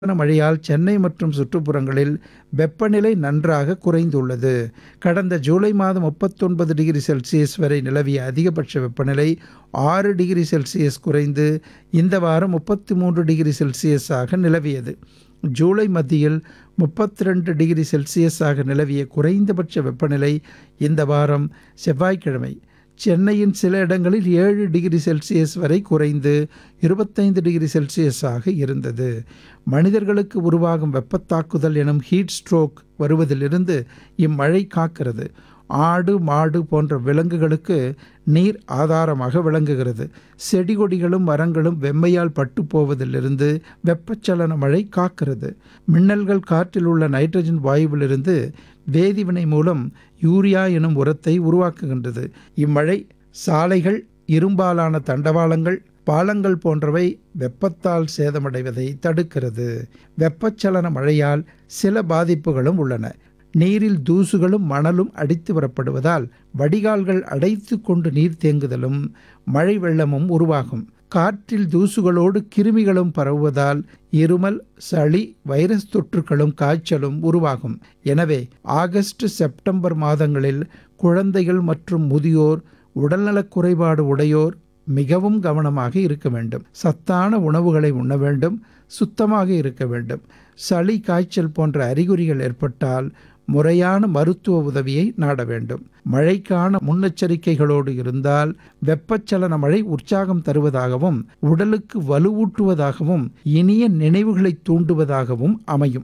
மழையால் சென்னை மற்றும் சுற்றுப்புறங்களில் வெப்பநிலை நன்றாக குறைந்துள்ளது. கடந்த ஜூலை மாதம் 39 டிகிரி செல்சியஸ் வரை நிலவிய அதிகபட்ச வெப்பநிலை 6 டிகிரி செல்சியஸ் குறைந்து இந்த வாரம் 33 டிகிரி செல்சியஸாக நிலவியது. ஜூலை மத்தியில் 32 டிகிரி செல்சியஸாக நிலவிய குறைந்தபட்ச வெப்பநிலை இந்த வாரம் செவ்வாய்க்கிழமை சென்னையின் சில இடங்களில் 7 டிகிரி செல்சியஸ் வரை குறைந்து 25 டிகிரி செல்சியஸாக இருந்தது. மனிதர்களுக்கு உருவாகும் வெப்பத்தாக்குதல் எனும் ஹீட் ஸ்ட்ரோக் வருவதிலிருந்து இம்மழை காக்கிறது. ஆடு மாடு போன்ற விலங்குகளுக்கு நீர் ஆதாரமாக விளங்குகிறது. செடி கொடிகளும் மரங்களும் வெம்மையால் பட்டு போவதிலிருந்து வெப்பச்சலன மழை காக்கிறது. மின்னல்கள் காற்றில் உள்ள நைட்ரஜன் வாயுவிலிருந்து வேதிவினை மூலம் யூரியா எனும் உரத்தை உருவாக்குகின்றது. இம்மழை சாலைகள், இரும்பாலான தண்டவாளங்கள், பாலங்கள் போன்றவை வெப்பத்தால் சேதமடைவதை தடுக்கிறது. வெப்பச்சலன மழையால் சில பாதிப்புகளும் உள்ளன. நீரில் தூசுகளும் மணலும் அடித்து வரப்படுவதால் வடிகால்கள் அடைத்து கொண்டு நீர் தேங்குதலும் மழை வெள்ளமும் உருவாகும். காற்றில் தூசுகளோடு கிருமிகளும் பரவுவதால் இருமல், சளி, வைரஸ் தொற்றுகளும் காய்ச்சலும் உருவாகும். எனவே ஆகஸ்ட், செப்டம்பர் மாதங்களில் குழந்தைகள் மற்றும் முதியோர், உடல்நலக் குறைபாடு உடையோர் மிகவும் கவனமாக இருக்க வேண்டும். சத்தான உணவுகளை உண்ண வேண்டும். சுத்தமாக இருக்க வேண்டும். சளி, காய்ச்சல் போன்ற அறிகுறிகள் ஏற்பட்டால் முறையான மருத்துவ உதவியை நாட வேண்டும். மழைக்கான முன்னெச்சரிக்கைகளோடு இருந்தால் வெப்பச்சலன மழை உற்சாகம் தருவதாகவும் உடலுக்கு வலுவூட்டுவதாகவும் இனிய நினைவுகளை தூண்டுவதாகவும் அமையும்.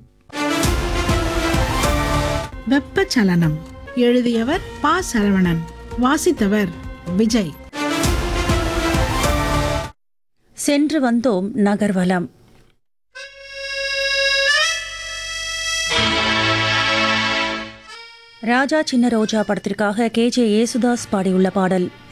வெப்பச்சலனம் எழுதியவர் பா. சரவணன், வாசித்தவர் விஜய். சென்று வந்தோம் நகர்வலம். ராஜா சின்ன ரோஜா படத்திற்காக KJ யேசுதாஸ் பாடியுள்ள பாடல்.